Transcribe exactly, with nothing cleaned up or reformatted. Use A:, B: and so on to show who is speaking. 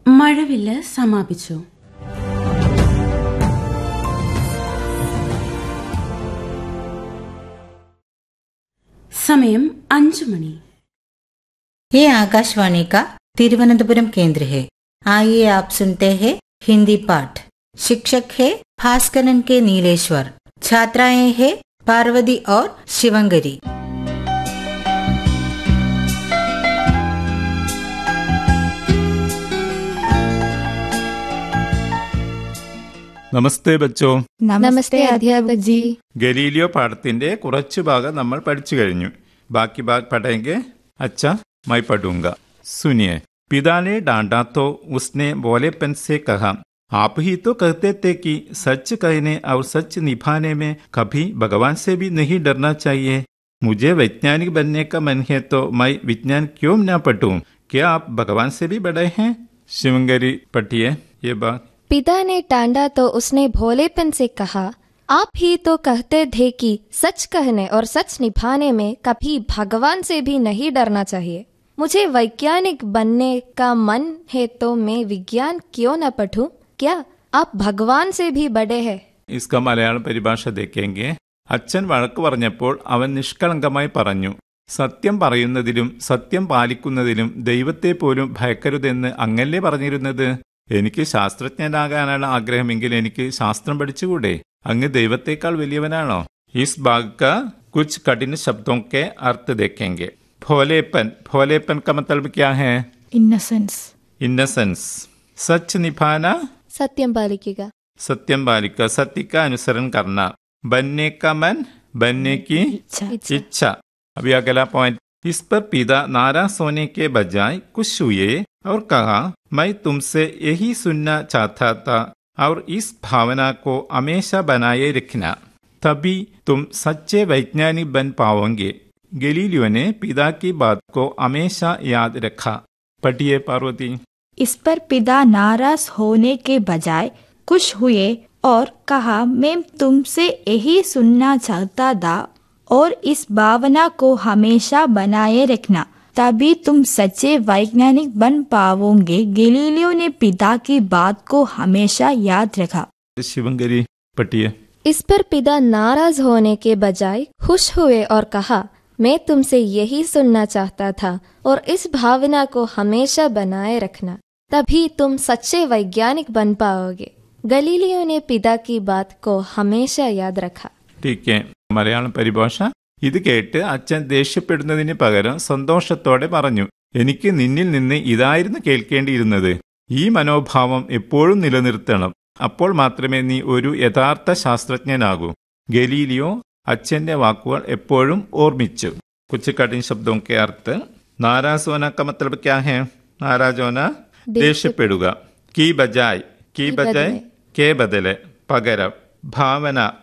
A: മഴവില്ല് സമാപിച്ചു. സമയം അഞ്ചു മണി.
B: ये आकाशवाणी का तिरुवनंतपुरम केंद्र है. आइए आप सुनते हैं हिंदी पाठ. शिक्षक है भास्करन के नीलेश्वर. छात्राएं हैं पार्वती और शिवंगरी.
C: നമസ്തേ ബച്ചോ.
D: നമസ്തേ അധ്യാപക് ജി.
C: ഗലീലിയോ പാഠത്തിന്റെ കുറച്ചു ഭാഗം നമ്മൾ പഠിച്ചു കഴിഞ്ഞു. ബാക്കി ഭാഗ് പഠേങ്കെ. അച്ഛാ मैं पढ़ूंगा. सुनिए. पिता ने डांटा तो उसने भोलेपन से कहा, आप ही तो कहते थे कि सच कहने और सच निभाने में कभी भगवान से भी नहीं डरना चाहिए. मुझे वैज्ञानिक बनने का मन है तो मैं विज्ञान क्यों न पढ़ूं? क्या आप भगवान से भी बड़े हैं? शिवंगरी पढ़िए ये बात.
D: पिता ने डांटा तो उसने भोलेपन से कहा, आप ही तो कहते थे कि सच कहने और सच निभाने में कभी भगवान से भी नहीं डरना चाहिए. मुझे वैज्ञानिक बनने का मन है तो मैं विज्ञान क्यों न पढ़ूं? क्या आप भगवान से भी बड़े हैं?
C: इसका मलयाളം പരിഭാഷ देखेंगे. അച്ഛൻ വഴക്ക് പറഞ്ഞപ്പോൾ അവൻ നിഷ്കളങ്കമായി പറഞ്ഞു, സത്യം പറയുന്നതിലും സത്യം പാലിക്കുന്നതിലും ദൈവത്തെ പോലും ഭയക്കരുതെന്ന് അങ്ങല്ലേ പറഞ്ഞിരുന്നത്. എനിക്ക് ശാസ്ത്രജ്ഞനാകാനാണ് ആഗ്രഹമെങ്കിൽ എനിക്ക് ശാസ്ത്രം പഠിച്ചുകൂടെ? അങ്ങ് ദൈവത്തെക്കാൾ വലിയവനാണോ? इस भाग का कुछ कठिन शब्दों के अर्थ देखेंगे. भोलेपन. भोलेपन का मतलब क्या है?
E: इनोसेंस.
C: इनोसेंस. सच निभाना.
D: सत्यम पालिക്കുക.
C: सत्यम पालिക്കുക. सत्य का अनुसरण करना. बनने का मन. बनने की इच्छा. अभी अगला पॉइंट. इस पर पिता नाराज होने के बजाय खुश हुए और कहा, मैं तुमसे यही सुनना चाहता था और इस भावना को हमेशा बनाए रखना, तभी तुम सच्चे वैज्ञानिक बन पाओगे. गलीलियो ने पिता की बात को हमेशा याद रखा. पढ़िए पार्वती.
E: इस पर पिता नाराज होने के बजाय खुश हुए और कहा, मैं तुमसे यही सुनना चाहता था और इस भावना को हमेशा बनाए रखना, तभी तुम सच्चे वैज्ञानिक बन पाओगे. गलीलियो ने पिता की बात को हमेशा याद रखा.
C: शिवंगरी पढ़िए.
D: इस पर पिता नाराज होने के बजाय खुश हुए और कहा, मैं तुमसे यही सुनना चाहता था और इस भावना को हमेशा बनाए रखना, तभी तुम सच्चे वैज्ञानिक बन पाओगे. गलीलियो ने पिता की बात को हमेशा याद रखा.
C: ठीक है. മലയാളം പരിഭാഷ. ഇത് കേട്ട് അച്ഛൻ ദേഷ്യപ്പെടുന്നതിന് പകരം സന്തോഷത്തോടെ പറഞ്ഞു, എനിക്ക് നിന്നിൽ നിന്ന് ഇതായിരുന്നു കേൾക്കേണ്ടിയിരുന്നത്. ഈ മനോഭാവം എപ്പോഴും നിലനിർത്തണം. അപ്പോൾ മാത്രമേ നീ ഒരു യഥാർത്ഥ ശാസ്ത്രജ്ഞനാകൂ. ഗലീലിയോ അച്ഛന്റെ വാക്കുകൾ എപ്പോഴും ഓർമ്മിച്ചു. കുച്ച് കഠിൻ ശബ്ദോं के अर्थ. नाराज होना का मतलब क्या है? नाराज होना ദേഷ്യപ്പെടുക. की बजाय. की बजाय के बदले പകരം. ഭാവന